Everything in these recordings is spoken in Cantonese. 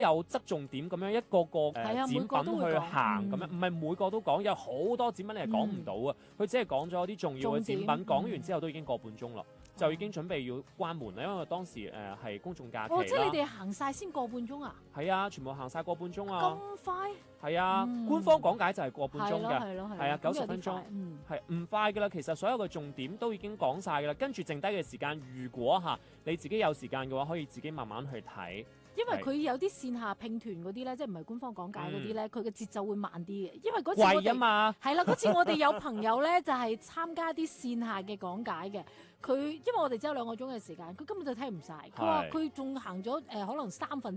有側重點咁樣一個個展品去行咁樣，唔係每個都講，有好多展品你係講唔到啊！佢只係講咗啲重要嘅展品，講完之後都已經個半鐘啦。就已經準備要關門啦，因為當時係公眾假期啦。 即係你哋行晒先個半鐘啊？ 係啊，全部行晒個半鐘啊！ 咁快？ 係啊，官方講解就係個半鐘嘅，係啊，90分鐘，係唔快㗎啦。其實所有嘅重點都已經講晒㗎啦，跟住剩低嘅時間，如果你自己有時間嘅話，可以自己慢慢去睇。 因為佢有啲線下拼團嗰啲咧，即係唔係官方講解嗰啲咧，佢嘅節奏會慢啲嘅。因為嗰次我哋係啦，嗰次我哋有朋友咧就係參加啲線下嘅講解嘅。佢因為我哋只有2個鐘嘅時間，佢根本就聽唔晒。佢話佢仲行咗可能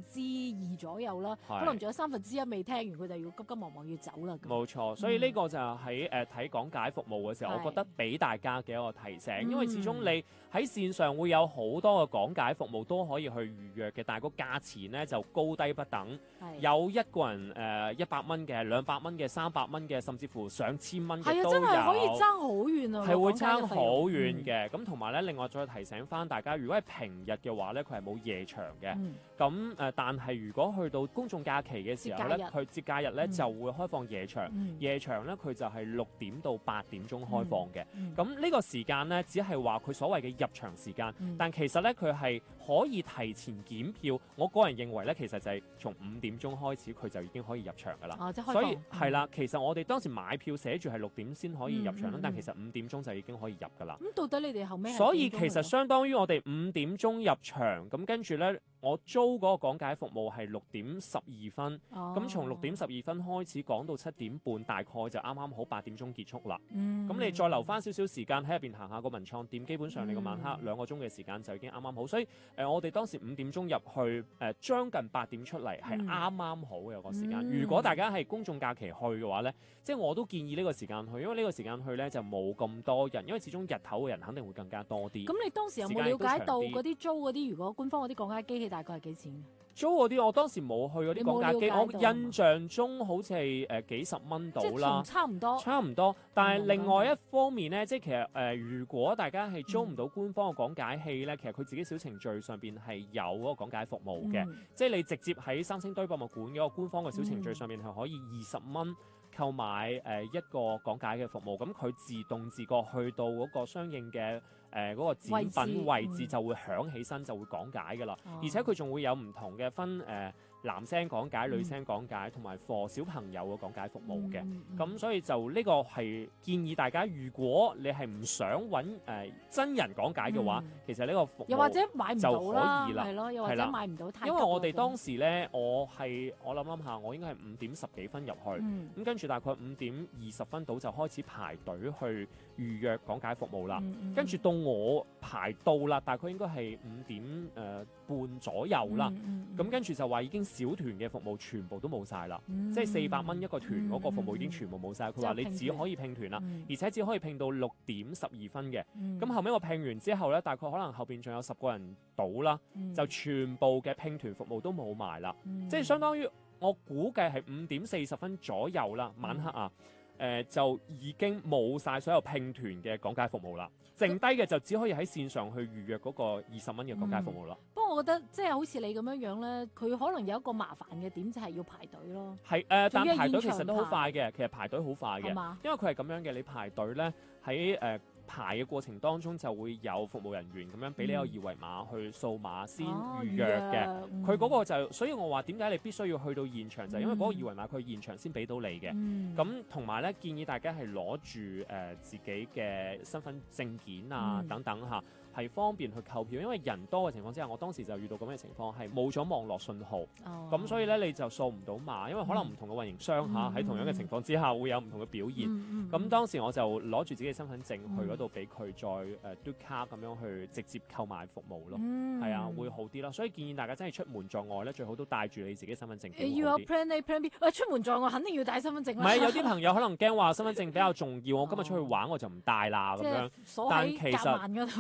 2/3左右啦，可能仲有1/3未聽完，佢就要急急忙忙要走啦。 冇錯，所以呢個就喺睇講解服務嘅時候，我覺得俾大家嘅一個提醒，因為始終你喺線上會有好多嘅講解服務都可以去預約嘅，但係個價錢咧就高低不等，有一個人100蚊嘅、200蚊嘅、300蚊嘅，甚至乎上千蚊嘅都有。係啊，真係可以爭好遠啊！係會爭好遠嘅。咁同埋咧，另外再提醒翻大家，如果係平日嘅話咧，佢係冇夜場嘅。咁但係如果去到公眾假期嘅時候咧，佢節假日咧就會開放夜場。夜場咧佢就係6點到8點鐘開放嘅。咁呢個時間咧，只係話佢所謂嘅入場時間，但其實咧佢係可以提前檢票。我個人認為咧，其實就係從5點鐘開始，佢就已經可以入場噶啦。所以係啦，其實我哋當時買票寫住係6點先可以入場啦，但其實5點鐘就已經可以入噶啦。 咁到底你哋後尾？ 所以其實相當於我哋5點鐘入場，咁跟住咧，我租嗰個講解服務係6點12分，咁從6點12分開始講到7點半，大概就啱啱好8點鐘結束啦。咁你再留翻少少時間喺入邊行下個文創店，基本上你個晚黑2個鐘嘅時間就已經啱啱好。所以我哋當時5點鐘入去，將近8點出嚟，係啱啱好嘅個時間。如果大家係公眾假期去嘅話咧，即係我都建議呢個時間去，因為呢個時間去咧就冇咁多人，因為始終日頭嘅人肯定會更加多啲。 咁你當時有冇了解到嗰啲租嗰啲，如果官方嗰啲講解機器大概係幾錢？ 租嗰啲我當時冇去嗰啲講解機，我印象中好似係幾十蚊到啦， 差唔多。 差唔多，但係另外一方面咧，即係其實如果大家係租唔到官方嘅講解器咧，其實佢自己小程序上邊係有嗰個講解服務嘅，即係你直接喺三星堆博物館嗰個官方嘅小程序上面係可以20蚊購買一個講解嘅服務，咁佢自動自覺去到嗰個相應嘅嗰個展品位置就會響起身，就會講解㗎啦。而且佢仲會有唔同嘅分男聲講解、女聲講解同埋 for 小朋友嘅講解服務嘅。咁所以就呢個係建議大家，如果你係唔想揾真人講解嘅話，其實呢個服務又或者買唔到啦， 係咯， 又或者買唔到太。 因為我哋當時咧，我諗下，我應該係5點10幾分入去，咁跟住大概5點20分到就開始排隊去預約講解服務啦。跟住到我排到啦，大概應該係5點半左右啦。咁跟住就話已經小團嘅服務全部都冇晒啦，即係400蚊一個團嗰個服務已經全部冇晒。佢話你只可以拼團啦，而且只可以拼到6點12分嘅。咁後尾我拼完之後咧，大概可能後邊仲有10個人到啦，就全部嘅拼團服務都冇埋啦，即係相當於我估計係5點40分左右啦，晚黑啊。就已經冇晒所有拼團嘅講解服務啦，剩低嘅就只可以喺線上去預約嗰個20蚊嘅講解服務啦。 不過我覺得即係好似你咁樣樣咧，佢可能有一個麻煩嘅點就係要排隊咯。係但排隊其實都好快嘅，其實排隊好快嘅，因為佢係咁樣嘅，你排隊咧喺排嘅過程當中就會有服務人員咁樣俾你個二維碼去掃碼先預約嘅。佢嗰個就，所以我話點解你必須要去到現場，就係因為嗰個二維碼佢現場先俾到你嘅。咁同埋咧，建議大家係攞住自己嘅身份證件啊等等嚇，係方便去購票。因為人多嘅情況之下，我當時就遇到咁嘅情況，係冇咗網絡信號，咁所以咧你就掃唔到碼，因為可能唔同嘅運營商嚇喺同樣嘅情況之下會有唔同嘅表現。咁當時我就攞住自己嘅身份證去嗰度俾佢再嘟卡咁樣去直接購買服務咯，係啊，會好啲咯。所以建議大家真係出門在外咧，最好都帶住你自己身份證。 要有 plan A plan B， 出門在外肯定要帶身份證啦。 唔係有啲朋友可能驚話身份證比較重要，我今日出去玩我就唔帶啦咁樣。但其實係啦，即係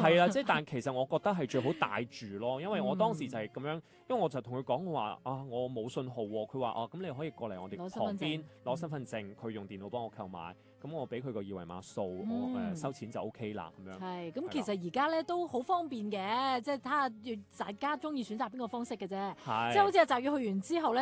但其實我覺得係最好帶住咯，因為我當時就係咁樣，因為我就同佢講話我冇信號喎，佢話咁你可以過嚟我哋旁邊攞身份證，佢用電腦幫我購買，咁我俾佢個二維碼掃，我收錢就 OK 啦咁樣。 係，咁其實而家咧都好方便嘅，即係睇下大家中意選擇邊個方式嘅啫。即係好似阿澤宇去完之後咧。